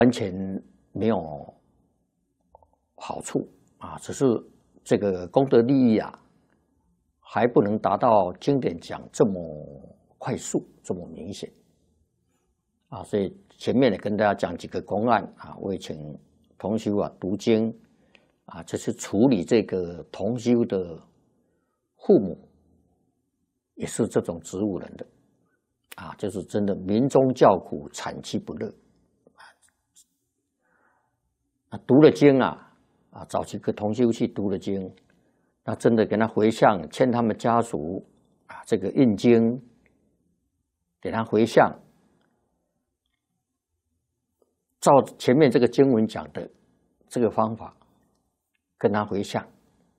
完全没有好处啊，只是这个功德利益啊，还不能达到经典讲这么快速、这么明显啊。所以前面呢跟大家讲几个公案啊，我也请同修啊读经啊，这是处理这个同修的父母，也是这种植物人的啊，就是真的民中叫苦，产妻不乐。读了经啊，找几个同修去读了经，那真的给他回向，劝他们家属啊，这个印经，给他回向，照前面这个经文讲的这个方法，跟他回向，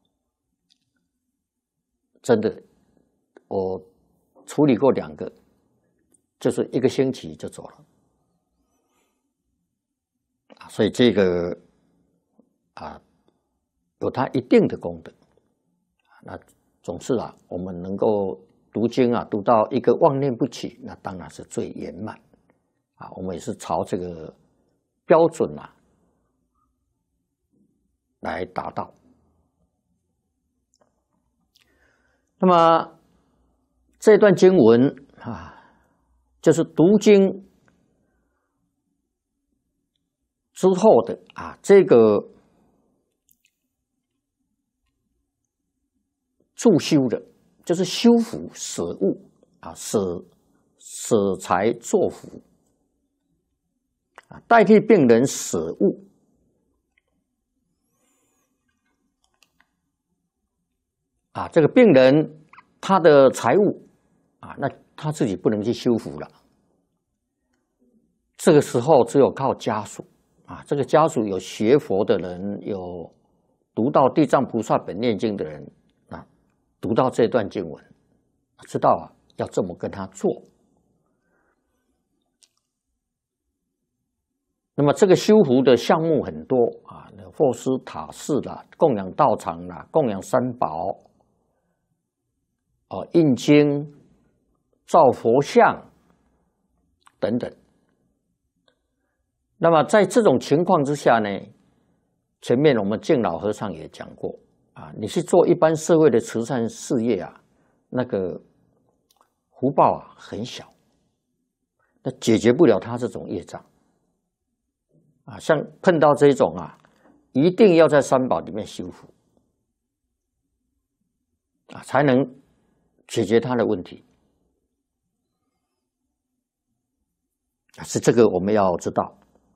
真的，我处理过2个，就是1个星期就走了。所以这个有它一定的功德。那总是我们能够读经读到一个妄念不起，那当然是最圆满我们也是朝这个标准来达到。那么这段经文就是读经之后的这个助修的，就是修福舍物舍财作福代替病人舍物这个病人他的财物那他自己不能去修福了，这个时候只有靠家属这个家属有学佛的人，有读到地藏菩萨本愿经的人读到这段经文，知道要这么跟他做。那么这个修福的项目很多佛施塔寺啦，供养道场啦，供养三宝印经、造佛像等等。那么在这种情况之下呢，前面我们净老和尚也讲过你去做一般社会的慈善事业那个福报很小，那解决不了他这种业障像碰到这种一定要在三宝里面修福才能解决他的问题是这个我们要知道。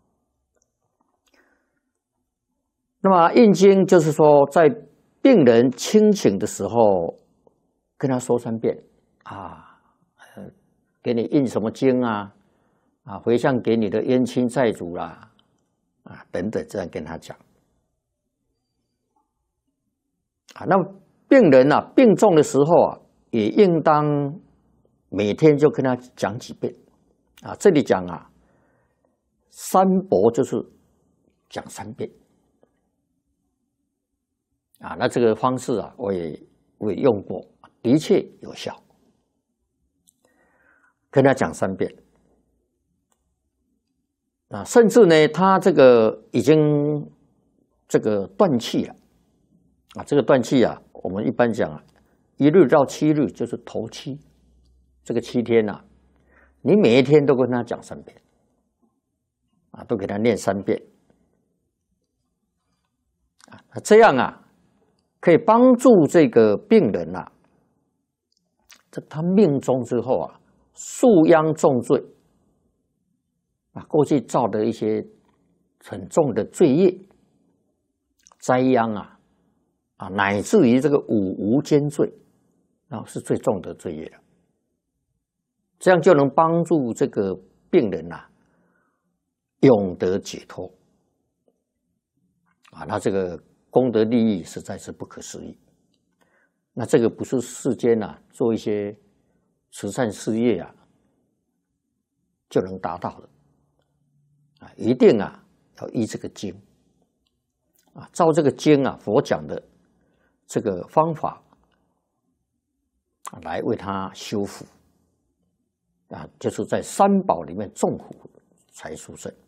那么印经就是说，在病人清醒的时候，跟他说3遍给你印什么经回向给你的冤亲债主啦等等，这样跟他讲那么病人病重的时候也应当每天就跟他讲几遍这里讲三博就是讲3遍那这个方式我也用过，的确有效。跟他讲3遍甚至呢，他这个已经这个断气了这个断气我们一般讲1日到7日就是头七，这个7天你每一天都跟他讲3遍都给他念3遍这样可以帮助这个病人他命终之后宿殃重罪过去造的一些很重的罪业灾殃乃至于这个五无间罪是最重的罪业了。这样就能帮助这个病人永得解脱那这个功德利益实在是不可思议。那这个不是世间做一些慈善事业就能达到的一定要依这个经照这个经佛讲的这个方法来为他修福就是在三宝里面种福才殊胜。